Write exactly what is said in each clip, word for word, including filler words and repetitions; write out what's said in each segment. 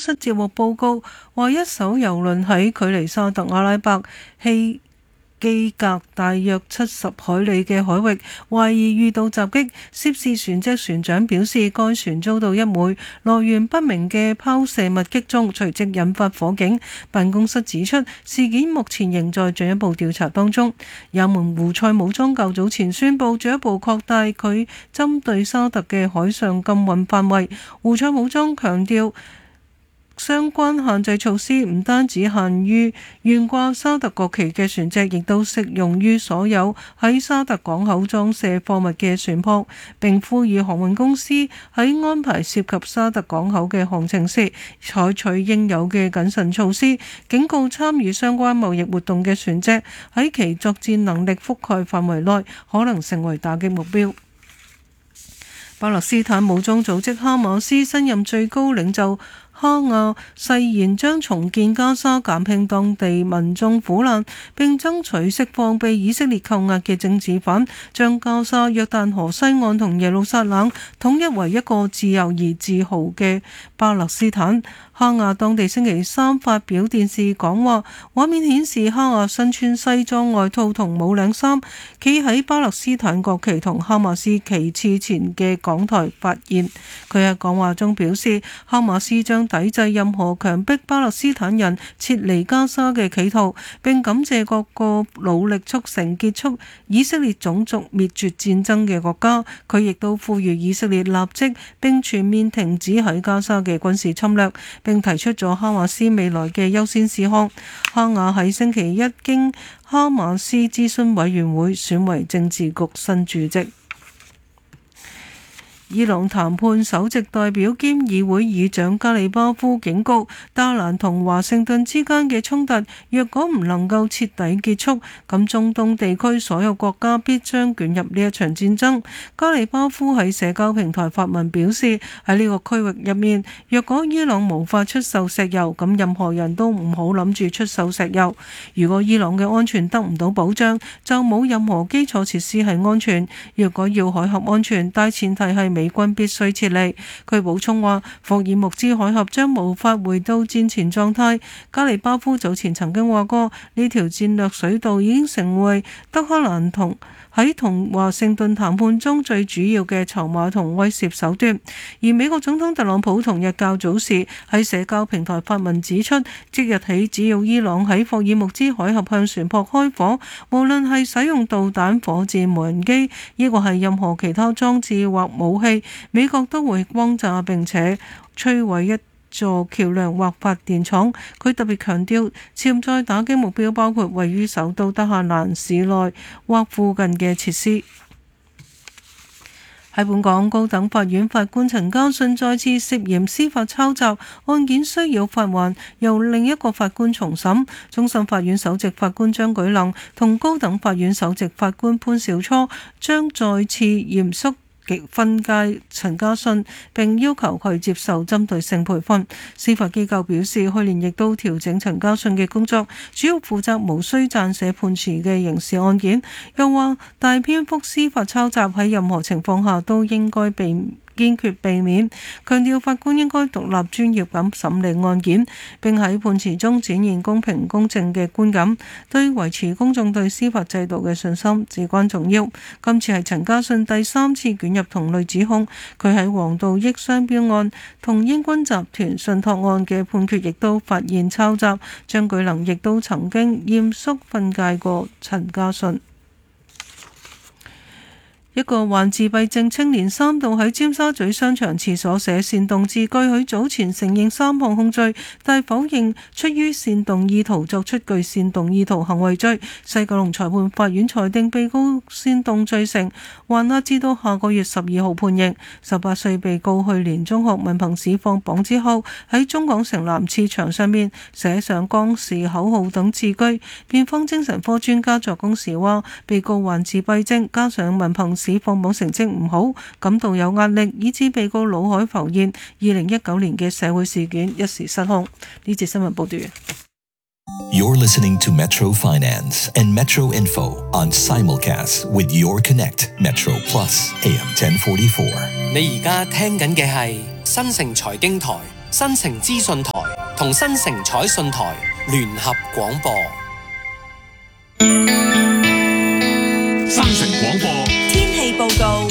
室接獲報告，話一艘郵輪喺距離沙特阿拉伯希基格大約七十海里嘅海域，懷疑遇到襲擊。涉事船隻船長表示，該船遭到一枚來源不明嘅拋射物擊中，隨即引發火警。辦公室指出，事件目前仍在進一步調查當中。也門胡塞武裝較早前宣布進一步擴大佢針對沙特嘅海上禁運範圍。胡塞武裝強調，相關限制措施唔單止限於懸掛沙特國旗嘅船隻，亦都適用於所有喺沙特港口裝卸貨物嘅船舶，並呼籲航運公司喺安排涉及沙特港口嘅航程時採取應有嘅謹慎措施，警告參與相關貿易活動嘅船隻喺其作戰能力覆蓋範圍內可能成為打擊目標。巴勒斯坦武裝組織哈馬斯新任最高領袖哈亞誓言將重建加沙，減輕當地民眾苦難，並爭取釋放被以色列扣押嘅政治犯，將加沙、約旦河西岸同耶路撒冷統一為一個自由而自豪嘅巴勒斯坦。哈亞當地星期三發表電視講話，畫面顯示哈亞身穿西裝外套同冇領衫，企喺巴勒斯坦國旗同哈馬斯旗幟前嘅講台發言。佢喺講話中表示，哈馬斯將抵制任何強迫巴勒斯坦人撤離加沙嘅企圖，並感謝各個努力促成結束以色列種族滅絕戰爭嘅國家。佢亦都呼籲以色列立即並全面停止喺加沙嘅軍事侵略，並提出咗哈馬斯未來嘅優先事項。哈亞喺星期一經哈馬斯諮詢委員會選為政治局新主席。伊朗談判首席代表兼議會議長加里巴夫警告，德蘭同華盛頓之間嘅衝突若果唔能夠徹底結束，咁中東地區所有國家必將捲入呢一場戰爭。加里巴夫喺社交平台發文表示，喺呢個區域入面，若果伊朗無法出售石油，咁任何人都唔好諗住出售石油。如果伊朗嘅安全得唔到保障，就冇任何基礎設施係安全。若果要海峽安全，大前提係美軍必須撤離。佢補充話，霍爾木茲海峽將無法回到戰前狀態。加里巴夫早前曾經話過，呢條戰略水道已經成為德黑蘭同喺同華盛頓談判中最主要嘅籌碼同威懾手段。而美國總統特朗普同日較早時喺社交平台發文指出，即日起只要伊朗喺霍爾木茲海峽向船舶開火，無論係使用導彈、火箭、無人機，抑或係任何其他裝置或武器，美國都會轟炸並且摧毀一座橋梁或發電廠。佢特別強調，潛在打擊目標包括位於首都德黑蘭市內或附近嘅設施。喺本港，高等法院法官陳家信再次涉嫌司法抄襲案件，需要發還，由另一個法官重審。終審法院首席法官張舉能同高等法院首席法官潘兆初將再次嚴肅訓誡陳家信，並要求佢接受針對性培訓。司法機構表示，去年亦都調整陳家信嘅工作，主要負責無需撰寫判詞嘅刑事案件。又話大篇幅司法抄襲喺任何情況下都應該被堅決避免，強調法官應該獨立專業咁審理案件，並喺判詞中展現公平公正嘅觀感，對維持公眾對司法制度嘅信心至關重要。今次係陳家信第三次捲入同類指控，佢喺黃道益商標案同英軍集團信託案嘅判決亦都發現抄襲。張舉能亦都曾經嚴肅訓誡過陳家信。一個患自閉症青年三度喺尖沙咀商場廁所寫煽動字句，佢早前承認三項控罪，但否認出於煽動意圖作出具煽動意圖行為罪。西九龍裁判法院裁定被告煽動罪成，還押至到下個月十二號判刑。十八歲被告去年中學文憑試放榜之後，喺中港城南廁牆上面寫上光時口號等字句。辯方精神科專家作供時話，被告患自閉症，加上文憑試放榜成績唔好，感到有壓力，以致被告腦海浮現二零一九年嘅社會事件，一時失控。呢節新聞報道。 You're listening to Metro Finance and Metro Info on simulcast with Your Connect Metro Plus A M ten forty-four。 你而家聽緊嘅係新城財經台新城資訊台同新城彩信台聯合廣播。 新城廣播天氣報告。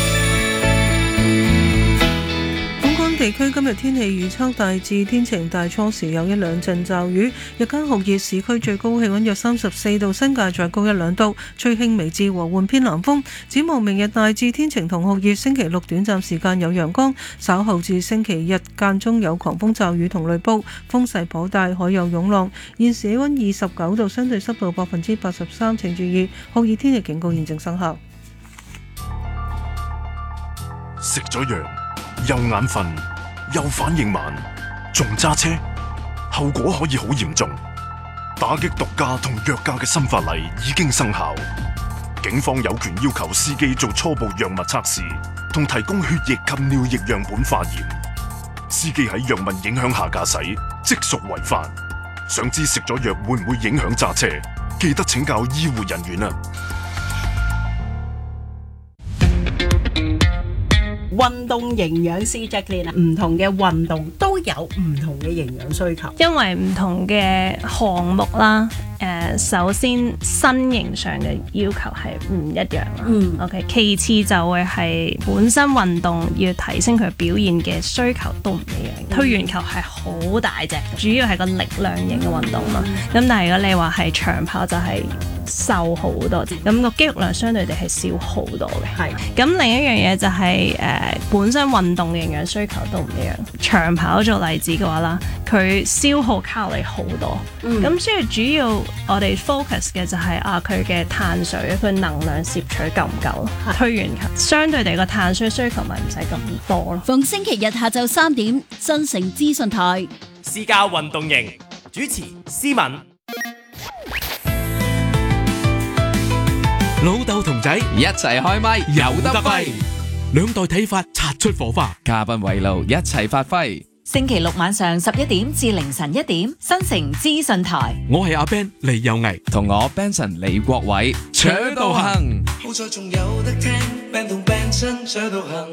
地區今日天氣預測大致天晴，大初時有一兩陣驟雨，日間酷熱，市區最高氣溫約三十四度，新界再高一兩度，吹輕微至和緩偏南風。展望明日大致天晴同酷熱，星期六短暫時間有陽光，稍後至星期日間中有狂風驟雨同雷暴，風勢頗大，海有湧浪。現時氣溫二十九度，相對濕度百分之八十三，請注意酷熱天氣警告現正生效。 食咗藥又眼瞓又反應慢，仲揸車，後果可以好嚴重。打擊毒駕同藥駕嘅新法例已經生效，警方有權要求司機做初步藥物測試，同提供血液及尿液樣本化驗。司機喺藥物影響下駕駛，即屬違法。想知食咗藥會唔會影響揸車？記得請教醫護人員啊！ 運動營養師 Jacqueline， 唔同嘅運動都有唔同嘅營養需求， 因為唔同嘅項目啦。誒、呃，首先身形上嘅要求係唔一樣啦。嗯，OK。其次就會係本身運動要提升佢表現嘅需求都唔一樣。嗯、推圓球係好大隻，主要係個力量型嘅運動嘛。咁、嗯、但係如果你話係長跑就係瘦好多啲，咁個肌肉量相對地係少好多嘅。係。咁另一樣嘢就係、是、誒、呃、本身運動嘅營養需求都唔一樣。長跑做例子嘅話啦，佢消耗卡路里好多。嗯。咁所以主要我哋 focus 嘅就係、是、啊佢嘅碳水，佢能量攝取夠唔夠？推圓球相對地個碳水需求咪唔使咁多咯。 逢星期日下晝三點，新城資訊台私家運動營主持思敏。 老豆同仔一齊開咪，有得揮， 兩代睇法擦出火花， 嘉賓圍爐一齊發揮。 星期六晚上十一點至凌晨一點，新城資訊台。 我係阿 Ben 李有毅， 同我 Benson 李國偉，搶到行。 好在仲有得聽 Ben 同 Benson 搶到行。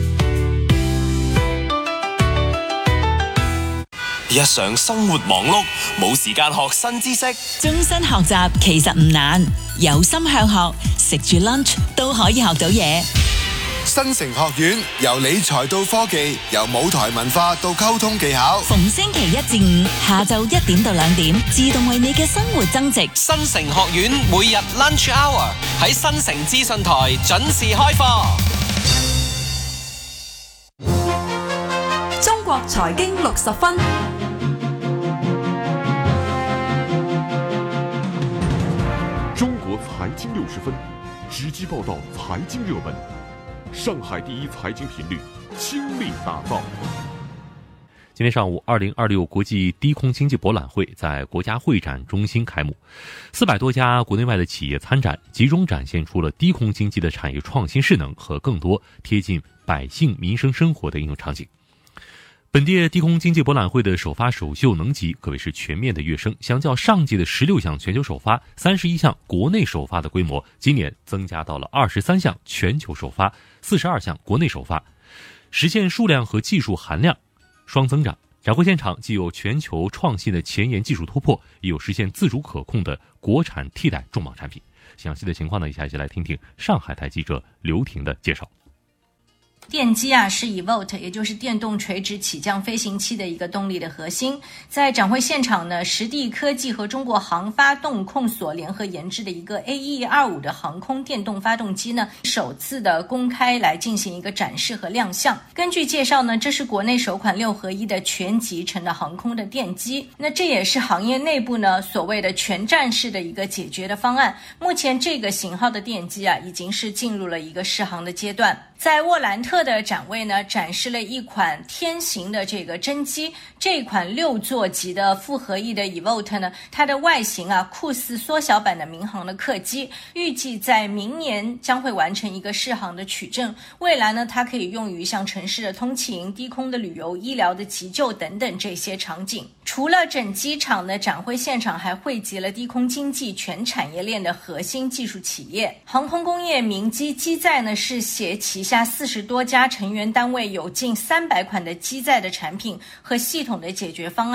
日常生活忙碌，冇時間學新知識。 終身學習其實唔難，有心向學，食住 lunch 都可以學到嘢。 新城學院由理財到科技，由舞台文化到溝通技巧， 逢星期一至五下晝一點到兩點，自動為你嘅生活增值。 新城學院每日 lunch hour 喺新城資訊台準時開課。 中國財經六十分。 中國財經六十分，直擊報道財經熱門。上海第一財經頻率傾力打造。 今天上午，二零二六國際低空經濟博覽會在國家會展中心開幕，四百多家國內外的企業參展，集中展現出了低空經濟的產業創新勢能和更多貼近百姓民生生活的應用場景。本屆低空經濟博覽會的首發首秀能級可謂是全面的躍升，相較上屆的十六項全球首發、三十一項國內首發的規模，今年增加到了二十三項全球首發、四十二項國內首發，實現數量和技術含量雙增長。展會現場既有全球創新的前沿技術突破，也有實現自主可控的國產替代重磅產品。詳細的情況呢，以下一起來聽聽上海台記者劉婷的介紹。 電機啊是 eVTOL， 也就是電動垂直起降飛行器的一個動力的核心。在展會現場呢，實地科技和中國航發動控所聯合研製的一個 A E 二五的航空電動發動機呢，首次的公開來進行一個展示和亮相。根據介紹呢，這是國內首款六合一的全集成的航空的電機。那這也是行業內部呢所謂的全站式的一個解決的方案。目前這個型號的電機啊，已經是進入了一個試航的階段。在沃蘭特的展位呢，展示了一款天行的這個真機，這款六座級的複合翼的 eVTOL 呢，它的外形啊酷似縮小版的民航的客機，預計在明年將會完成一個試航的取證。未來呢，它可以用於像城市的通勤、低空的旅遊、醫療的急救等等這些場景。 除了整机场的展会现场，还汇集了低空经济全产业链的核心技术企业。航空工业明基机载呢是携旗下四十多家成员单位，有近三百款的机载的产品和系统的解决方案。